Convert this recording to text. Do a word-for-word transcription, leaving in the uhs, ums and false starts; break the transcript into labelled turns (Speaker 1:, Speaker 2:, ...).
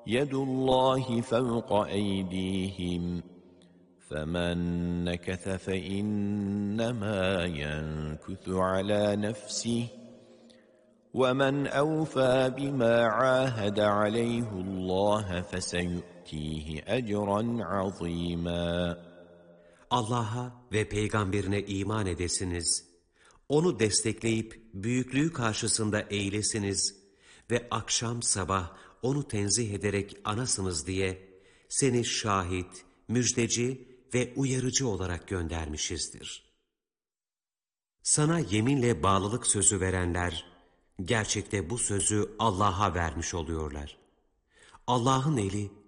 Speaker 1: يَدُ اللّٰهِ فَوْقَ اَيْد۪يهِمْ فَمَنْ نَكَثَ فَاِنَّمَا يَنْكُثُ عَلَى نَفْسِهِ وَمَنْ أَوْفَى بِمَا عَاهَدَ عَلَيْهُ اللّٰهَ فَسَيُؤْتِيهِ أَجْرًا عَظ۪يمًا.
Speaker 2: Allah'a ve peygamberine iman edesiniz, onu destekleyip büyüklüğü karşısında eğilesiniz ve akşam sabah onu tenzih ederek anasınız diye seni şahit, müjdeci ve uyarıcı olarak göndermişizdir. Sana yeminle bağlılık sözü verenler, gerçekte bu sözü Allah'a vermiş oluyorlar. Allah'ın eli